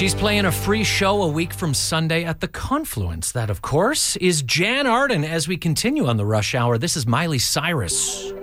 She's playing a free show a week from Sunday at the Confluence. That, of course, is Jan Arden. As we continue on the Rush Hour, this is Miley Cyrus.